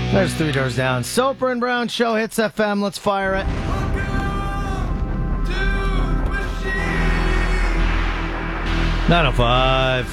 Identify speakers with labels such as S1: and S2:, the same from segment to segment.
S1: There's Three Doors Down. Soper and Brown Show, Hits FM. Let's fire it. 905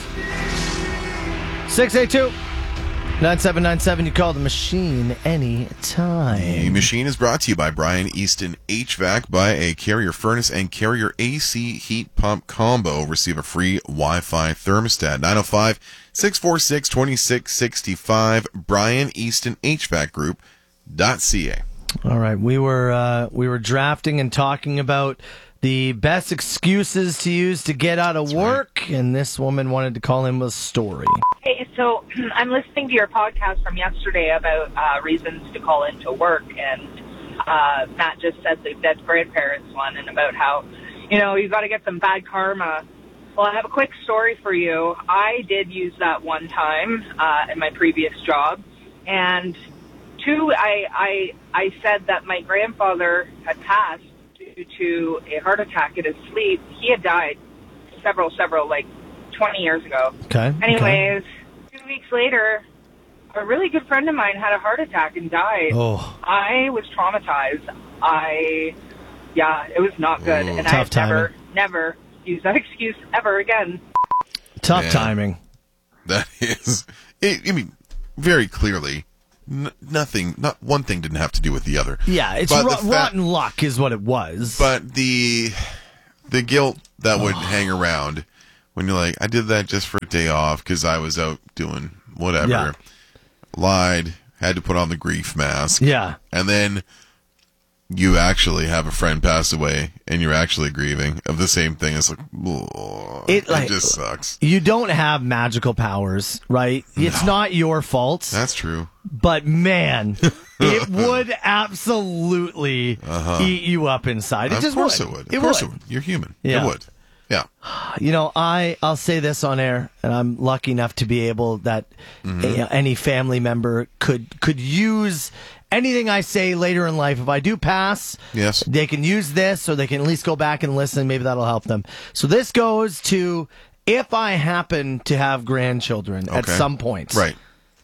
S1: 682 9797. You call the machine anytime.
S2: The machine is brought to you by Brian Easton HVAC. Buy a Carrier furnace and Carrier AC heat pump combo. Receive a free Wi-Fi thermostat. 905 646 2665. Brian Easton HVAC Group.ca.
S1: All right, we were drafting and talking about the best excuses to use to get out of work, and this woman wanted to call him a story.
S3: Hey, so I'm listening to your podcast from yesterday about reasons to call into work, and Matt just said the dead grandparents one, and about how, you got to get some bad karma. Well, I have a quick story for you. I did use that one time in my previous job, and two, I said that my grandfather had passed due to a heart attack in his sleep. He had died several, 20 years ago.
S1: Okay.
S3: Anyways, 2 weeks later, a really good friend of mine had a heart attack and died.
S1: Oh.
S3: I was traumatized. It was not good. And
S1: Tough
S3: I've
S1: timing.
S3: never used that excuse ever again.
S1: Tough timing.
S2: That is, very clearly, not one thing didn't have to do with the other.
S1: Yeah, it's rotten luck is what it was.
S2: But the guilt that would hang around when you're like, I did that just for a day off because I was out doing whatever.
S1: Yeah.
S2: Lied, had to put on the grief mask.
S1: Yeah.
S2: And then you actually have a friend pass away and you're actually grieving of the same thing. It's like, it just sucks.
S1: You don't have magical powers, right? It's not your fault.
S2: That's true.
S1: But man, it would absolutely eat you up inside. It
S2: Of course it would. Of course it would. You're human.
S1: Yeah.
S2: It would. Yeah.
S1: I'll say this on air, and I'm lucky enough to be able that any family member could use anything I say later in life. If I do pass,
S2: yes,
S1: they can use this, or they can at least go back and listen. Maybe that'll help them. So this goes to if I happen to have grandchildren at some point.
S2: Right.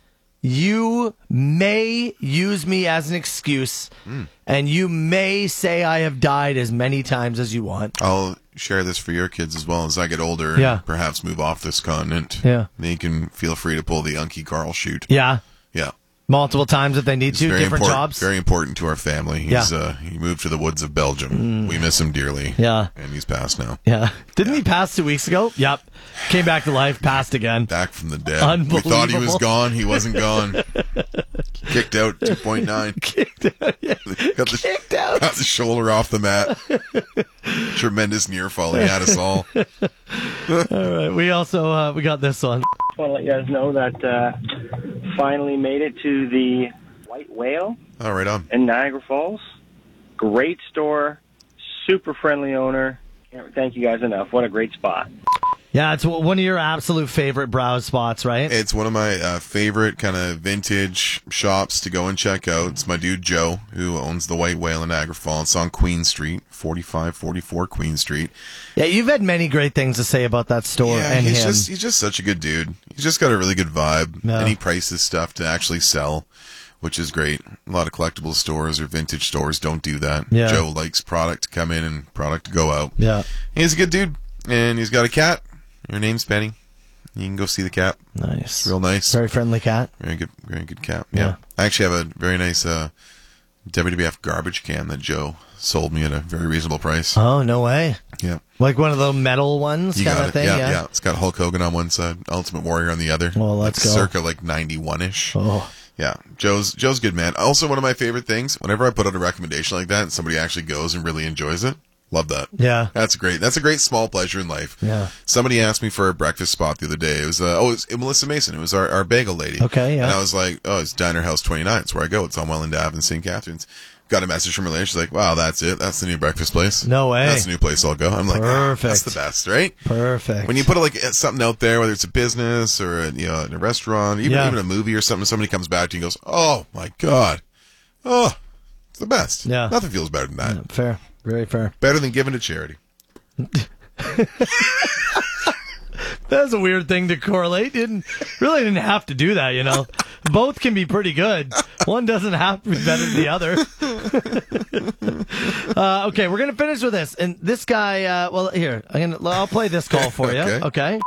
S1: You may use me as an excuse, and you may say I have died as many times as you want.
S2: I'll share this for your kids as well as I get older and perhaps move off this continent.
S1: Yeah.
S2: They can feel free to pull the Unky Carl shoot.
S1: Yeah.
S2: Yeah.
S1: Multiple times if they need to, different jobs.
S2: Very important to our family. He moved to the woods of Belgium. We miss him dearly.
S1: Yeah.
S2: And he's passed now.
S1: Yeah. Didn't he pass 2 weeks ago? Yep. Came back to life, passed again.
S2: Back from the dead.
S1: Unbelievable.
S2: We thought he was gone. He wasn't gone. Kicked out 2.9.
S1: Kicked out. Yeah. Kicked out.
S2: Got the shoulder off the mat. Tremendous near fall. He had us all.
S1: All right. We also we got this one.
S4: Just want to let you guys know that finally made it to the White Whale.
S2: Oh, right on.
S4: In Niagara Falls. Great store. Super friendly owner. Can't thank you guys enough. What a great spot.
S1: Yeah, it's one of your absolute favorite browse spots, right?
S2: It's one of my favorite kind of vintage shops to go and check out. It's my dude Joe, who owns the White Whale in Niagara Falls. It's on Queen Street, 4544 Queen Street.
S1: Yeah, you've had many great things to say about that store and
S2: he's
S1: him.
S2: He's just such a good dude. He's just got a really good vibe, and he prices stuff to actually sell, which is great. A lot of collectible stores or vintage stores don't do that.
S1: Yeah.
S2: Joe likes product to come in and product to go out.
S1: Yeah.
S2: He's a good dude, and he's got a cat. Her name's Penny. You can go see the cat.
S1: Nice.
S2: Real nice.
S1: Very friendly cat.
S2: Very good cat. Yeah. I actually have a very nice WWF garbage can that Joe sold me at a very reasonable price.
S1: Oh, no way.
S2: Yeah.
S1: Like one of the metal ones
S2: You
S1: kind
S2: got
S1: of
S2: it.
S1: thing?
S2: Yeah. It's got Hulk Hogan on one side, Ultimate Warrior on the other.
S1: Well, let's go.
S2: Circa 91-ish.
S1: Oh.
S2: Yeah. Joe's good, man. Also, one of my favorite things, whenever I put out a recommendation like that and somebody actually goes and really enjoys it, love that.
S1: Yeah.
S2: That's great. That's a great small pleasure in life.
S1: Yeah.
S2: Somebody asked me for a breakfast spot the other day. It was Melissa Mason. It was our bagel lady.
S1: Okay, yeah.
S2: And I was like, it's Diner House 29. It's where I go. It's on Welland Ave in St. Catharines. Got a message from her later. She's like, wow, that's it. That's the new breakfast place.
S1: No way.
S2: That's the new place I'll go. I'm like,
S1: perfect.
S2: That's the best, right?
S1: Perfect.
S2: When you put something out there, whether it's a business or in a restaurant, even a movie or something, somebody comes back to you and goes, oh my God. Oh, it's the best.
S1: Yeah.
S2: Nothing feels better than that.
S1: Yeah, fair. Very fair.
S2: Better than giving to charity.
S1: That's a weird thing to correlate. Really didn't have to do that, you know. Both can be pretty good. One doesn't have to be better than the other. Okay, we're gonna finish with this. And this guy, I'll play this call for you. Okay.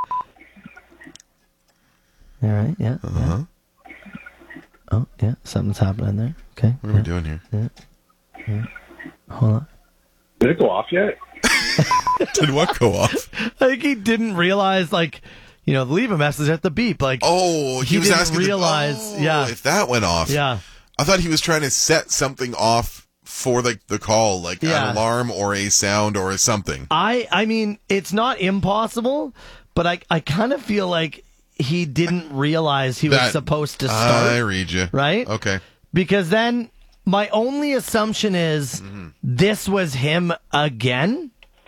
S1: All right. Yeah.
S2: Uh-huh.
S1: Yeah. Oh, yeah. Something's happening there. Okay.
S2: What are we doing here?
S1: Yeah. Hold on.
S4: Did it go off yet?
S2: Did what go off?
S1: I think he didn't realize, leave a message at the beep.
S2: He was
S1: didn't
S2: asking
S1: realize. If
S2: that went off.
S1: Yeah.
S2: I thought he was trying to set something off for the call, an alarm or a sound or something.
S1: I mean, it's not impossible, but I kind of feel like he didn't realize he was supposed to start.
S2: I read you.
S1: Right?
S2: Okay.
S1: Because then my only assumption is this was him again.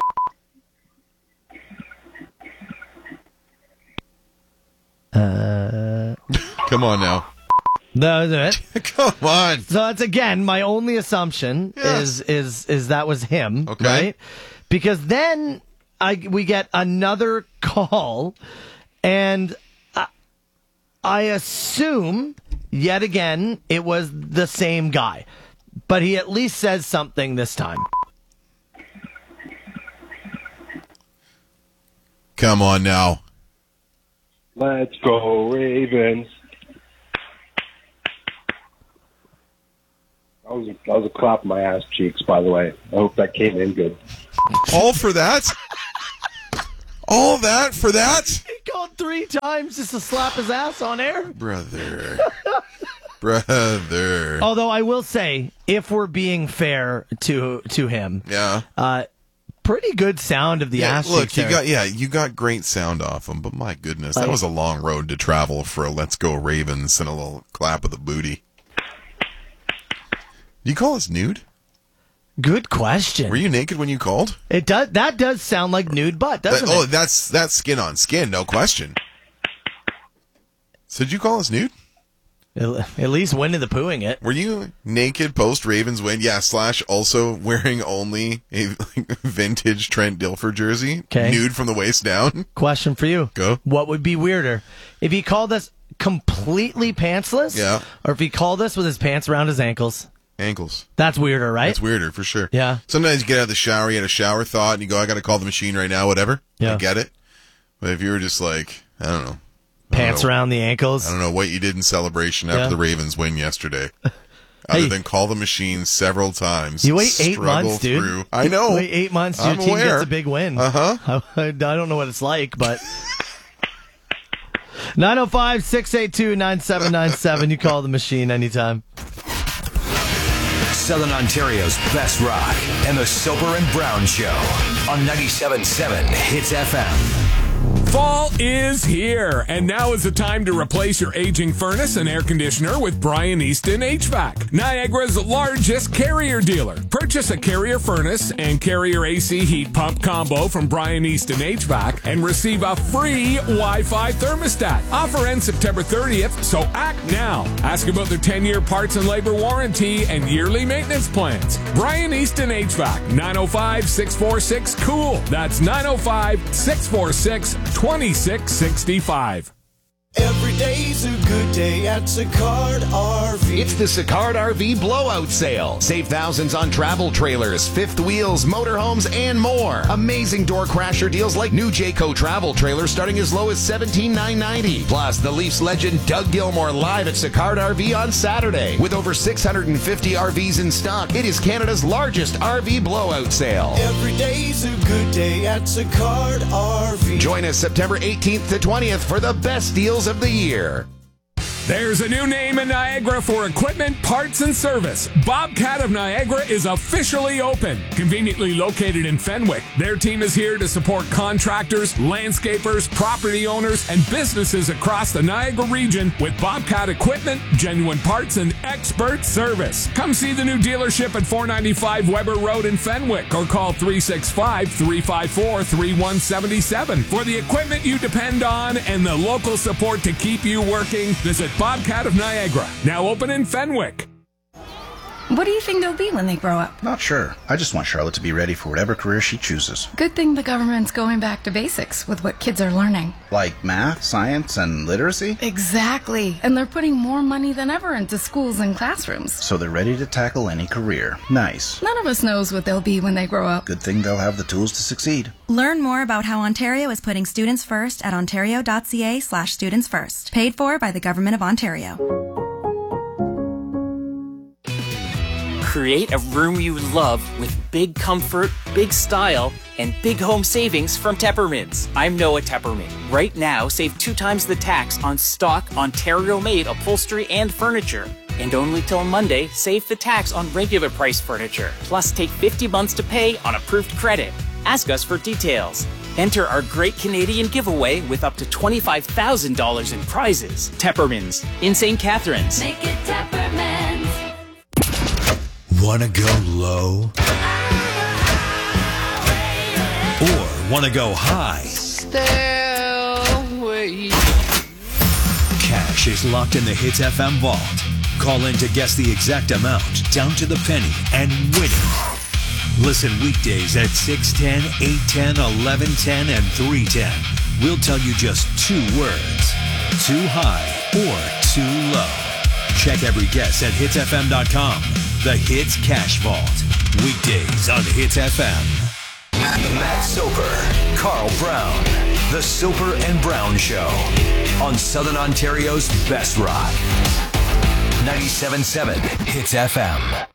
S2: Come on now.
S1: That was it.
S2: Come on.
S1: So that's again my only assumption is that was him,
S2: okay.
S1: Right? Because then we get another call, and I assume yet again it was the same guy, but he at least says something this time.
S2: Come on now.
S4: Let's go, Ravens. That was a clap in my ass cheeks, by the way. I hope that came in good.
S2: All for that? All that for that?
S1: He called 3 times just to slap his ass on air.
S2: Brother.
S1: Although I will say, if we're being fair to him, pretty good sound of the ass cheeks.
S2: Look, you got great sound off him, but my goodness, that was a long road to travel for a "Let's Go Ravens" and a little clap of the booty. Do you call us nude?
S1: Good question.
S2: Were you naked when you called?
S1: That does sound like nude butt, doesn't it?
S2: Oh, that's skin on skin, no question. So did you call us nude?
S1: At least Winnie the Poohing it.
S2: Were you naked post Ravens win? Yeah, / also wearing only a vintage Trent Dilfer jersey.
S1: Okay.
S2: Nude from the waist down.
S1: Question for you.
S2: Go.
S1: What would be weirder? If he called us completely pantsless?
S2: Yeah.
S1: Or if he called us with his pants around his ankles?
S2: Ankles.
S1: That's weirder, right?
S2: That's weirder, for sure.
S1: Yeah.
S2: Sometimes you get out of the shower, you had a shower thought, and you go, I got to call the machine right now, whatever.
S1: Yeah.
S2: I get it. But if you were just I don't know.
S1: Pants around the ankles.
S2: I don't know what you did in celebration after the Ravens win yesterday. Other than call the machine several times.
S1: You wait 8 months, dude.
S2: Through. I know.
S1: You wait 8 months, your team gets a big win.
S2: Uh-huh.
S1: I don't know what it's like, but... 905-682-9797. You call the machine anytime.
S5: Southern Ontario's best rock and the Soper and Brown Show on 97.7 Hits FM.
S6: Fall is here, and now is the time to replace your aging furnace and air conditioner with Brian Easton HVAC, Niagara's largest Carrier dealer. Purchase a Carrier furnace and Carrier AC heat pump combo from Brian Easton HVAC and receive a free Wi-Fi thermostat. Offer ends September 30th, so act now. Ask about their 10-year parts and labor warranty and yearly maintenance plans. Brian Easton HVAC, 905-646-COOL. That's 905-646-2665.
S7: Every day's a good day at Sicard RV.
S8: It's the Sicard RV blowout sale. Save thousands on travel trailers, fifth wheels, motorhomes, and more. Amazing door crasher deals like new Jayco travel trailers starting as low as $17,990. Plus, the Leafs legend Doug Gilmour live at Sicard RV on Saturday. With over 650 RVs in stock, it is Canada's largest RV blowout sale.
S7: Every day's a good day at Sicard RV.
S8: Join us September 18th to 20th for the best deals of the year.
S6: There's a new name in Niagara for equipment, parts, and service. Bobcat of Niagara is officially open. Conveniently located in Fenwick, their team is here to support contractors, landscapers, property owners, and businesses across the Niagara region with Bobcat equipment, genuine parts, and expert service. Come see the new dealership at 495 Weber Road in Fenwick or call 365-354-3177. For the equipment you depend on and the local support to keep you working, visit Bobcat of Niagara, now open in Fenwick.
S9: What do you think they'll be when they grow up?
S10: Not sure. I just want Charlotte to be ready for whatever career she chooses.
S9: Good thing the government's going back to basics with what kids are learning.
S10: Like math, science, and literacy?
S9: Exactly. And they're putting more money than ever into schools and classrooms.
S10: So they're ready to tackle any career. Nice.
S9: None of us knows what they'll be when they grow up.
S10: Good thing they'll have the tools to succeed.
S11: Learn more about how Ontario is putting students first at ontario.ca/students first. Paid for by the Government of Ontario.
S12: Create a room you love with big comfort, big style, and big home savings from Teppermans. I'm Noah Tepperman. Right now, save 2 times the tax on stock Ontario-made upholstery and furniture. And only till Monday, save the tax on regular price furniture. Plus, take 50 months to pay on approved credit. Ask us for details. Enter our Great Canadian Giveaway with up to $25,000 in prizes. Teppermans in St. Catharines.
S13: Make it Teppermans.
S5: Wanna go low? Or wanna go high?
S13: Stairway.
S5: Cash is locked in the Hits FM vault. Call in to guess the exact amount, down to the penny, and win it. Listen weekdays at 6:10, 8:10, 11:10, and 3:10. We'll tell you just 2 words. Too high or too low. Check every guess at hitsfm.com. The Hits Cash Vault. Weekdays on Hits FM. Matt Soper, Carl Brown. The Soper and Brown Show. On Southern Ontario's Best Rock. 97.7 Hits FM.